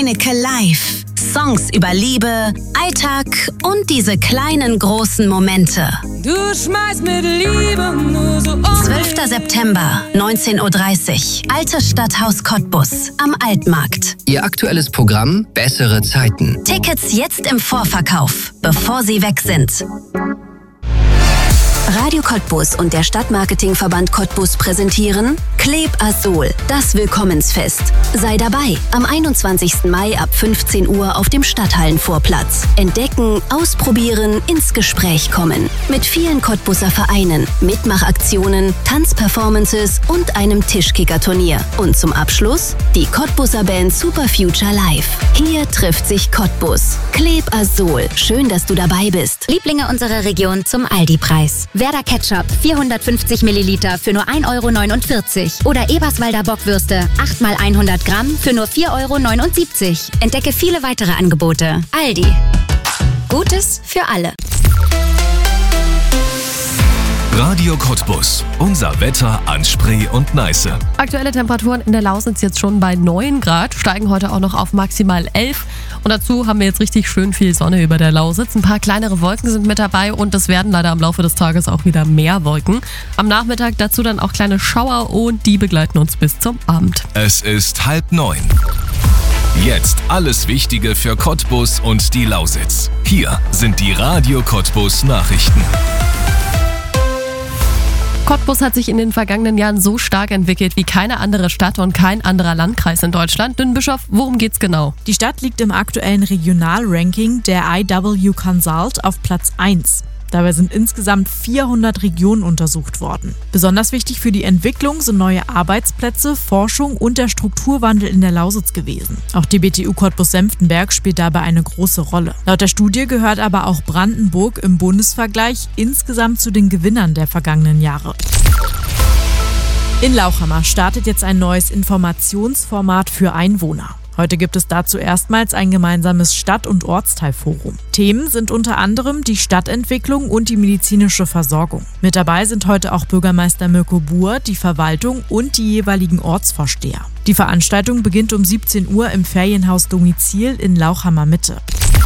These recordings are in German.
Heinecke live. Songs über Liebe, Alltag und diese kleinen großen Momente. Du schmeißt mit Liebe nur so um. 12. September, 19:30 Uhr. Altes Stadthaus Cottbus am Altmarkt. Ihr aktuelles Programm Bessere Zeiten. Tickets jetzt im Vorverkauf, bevor sie weg sind. Radio Cottbus und der Stadtmarketingverband Cottbus präsentieren Kleb Azol, das Willkommensfest. Sei dabei am 21. Mai ab 15 Uhr auf dem Stadthallenvorplatz. Entdecken, ausprobieren, ins Gespräch kommen. Mit vielen Cottbuser Vereinen, Mitmachaktionen, Tanzperformances und einem Tischkickerturnier. Und zum Abschluss die Cottbuser Band Super Future Live. Hier trifft sich Cottbus. Kleb Azol, schön, dass du dabei bist. Lieblinge unserer Region zum Aldi-Preis. Werder Ketchup 450 Milliliter für nur 1,49 € oder Eberswalder Bockwürste 8 x 100 Gramm für nur 4,79 €. Entdecke viele weitere Angebote. Aldi. Gutes für alle. Radio Cottbus. Unser Wetter an Spree und Neiße. Aktuelle Temperaturen in der Lausitz jetzt schon bei 9 Grad, steigen heute auch noch auf maximal 11. Und dazu haben wir jetzt richtig schön viel Sonne über der Lausitz. Ein paar kleinere Wolken sind mit dabei und es werden leider im Laufe des Tages auch wieder mehr Wolken. Am Nachmittag dazu dann auch kleine Schauer und die begleiten uns bis zum Abend. Es ist 8:30. Jetzt alles Wichtige für Cottbus und die Lausitz. Hier sind die Radio Cottbus Nachrichten. Cottbus hat sich in den vergangenen Jahren so stark entwickelt wie keine andere Stadt und kein anderer Landkreis in Deutschland. Dünnbischof, worum geht's genau? Die Stadt liegt im aktuellen Regionalranking der IW Consult auf Platz 1. Dabei sind insgesamt 400 Regionen untersucht worden. Besonders wichtig für die Entwicklung sind neue Arbeitsplätze, Forschung und der Strukturwandel in der Lausitz gewesen. Auch die BTU Cottbus-Senftenberg spielt dabei eine große Rolle. Laut der Studie gehört aber auch Brandenburg im Bundesvergleich insgesamt zu den Gewinnern der vergangenen Jahre. In Lauchhammer startet jetzt ein neues Informationsformat für Einwohner. Heute gibt es dazu erstmals ein gemeinsames Stadt- und Ortsteilforum. Themen sind unter anderem die Stadtentwicklung und die medizinische Versorgung. Mit dabei sind heute auch Bürgermeister Mirko Buhr, die Verwaltung und die jeweiligen Ortsvorsteher. Die Veranstaltung beginnt um 17 Uhr im Ferienhaus Domizil in Lauchhammer Mitte.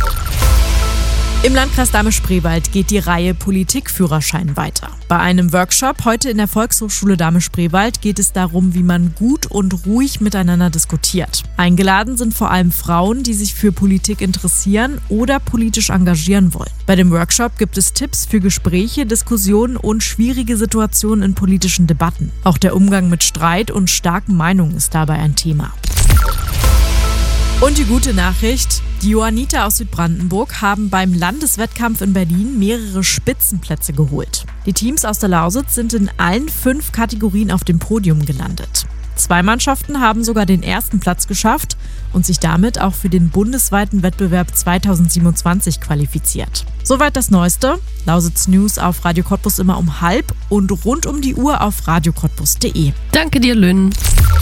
Im Landkreis Dahme-Spreewald geht die Reihe Politikführerschein weiter. Bei einem Workshop heute in der Volkshochschule Dahme-Spreewald geht es darum, wie man gut und ruhig miteinander diskutiert. Eingeladen sind vor allem Frauen, die sich für Politik interessieren oder politisch engagieren wollen. Bei dem Workshop gibt es Tipps für Gespräche, Diskussionen und schwierige Situationen in politischen Debatten. Auch der Umgang mit Streit und starken Meinungen ist dabei ein Thema. Und die gute Nachricht, die Johanniter aus Südbrandenburg haben beim Landeswettkampf in Berlin mehrere Spitzenplätze geholt. Die Teams aus der Lausitz sind in allen 5 Kategorien auf dem Podium gelandet. 2 Mannschaften haben sogar den ersten Platz geschafft und sich damit auch für den bundesweiten Wettbewerb 2027 qualifiziert. Soweit das Neueste. Lausitz News auf Radio Cottbus immer um 12:30 und rund um die Uhr auf radiocottbus.de. Danke dir, Lynn.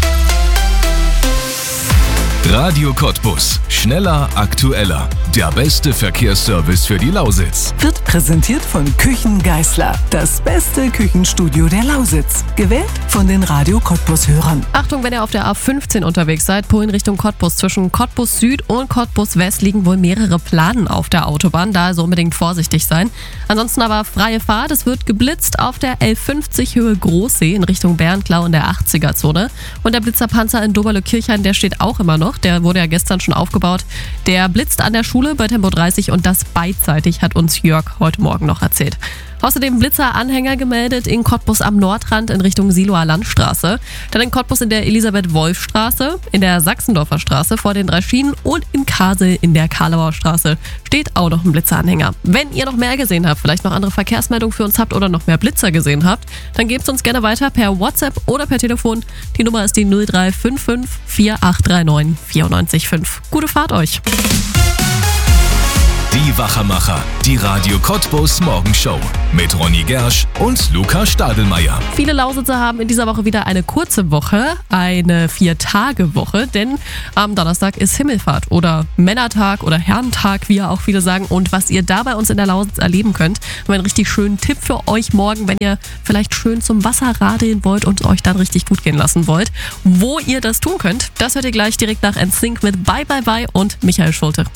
Radio Cottbus. Schneller, aktueller. Der beste Verkehrsservice für die Lausitz. Wird präsentiert von Küchen Geisler. Das beste Küchenstudio der Lausitz. Gewählt von den Radio Cottbus-Hörern. Achtung, wenn ihr auf der A15 unterwegs seid, Polen Richtung Cottbus. Zwischen Cottbus Süd und Cottbus West liegen wohl mehrere Planen auf der Autobahn. Da also unbedingt vorsichtig sein. Ansonsten aber freie Fahrt. Es wird geblitzt auf der L50 Höhe Großsee in Richtung Bernklau in der 80er-Zone. Und der Blitzerpanzer in Doberle-Kirchhain, der steht auch immer noch. Der wurde ja gestern schon aufgebaut. Der blitzt an der Schule bei Tempo 30 und das beidseitig, hat uns Jörg heute Morgen noch erzählt. Außerdem Blitzer-Anhänger gemeldet in Cottbus am Nordrand in Richtung Siloer Landstraße. Dann in Cottbus in der Elisabeth-Wolf-Straße, in der Sachsendorfer Straße vor den 3 Schienen und in Karsel in der Karlauer Straße steht auch noch ein Blitzeranhänger. Wenn ihr noch mehr gesehen habt, vielleicht noch andere Verkehrsmeldungen für uns habt oder noch mehr Blitzer gesehen habt, dann gebt es uns gerne weiter per WhatsApp oder per Telefon. Die Nummer ist die 0355 4839 94 5. Gute Fahrt euch! Die Wachermacher, die Radio Cottbus Morgenshow mit Ronny Gersch und Luca Stadelmeier. Viele Lausitzer haben in dieser Woche wieder eine kurze Woche, eine 4-Tage-Woche, denn am Donnerstag ist Himmelfahrt oder Männertag oder Herrentag, wie ja auch viele sagen. Und was ihr da bei uns in der Lausitz erleben könnt, haben wir einen richtig schönen Tipp für euch morgen, wenn ihr vielleicht schön zum Wasser radeln wollt und euch dann richtig gut gehen lassen wollt. Wo ihr das tun könnt, das hört ihr gleich direkt nach NSYNC mit Bye Bye Bye und Michael Schulte.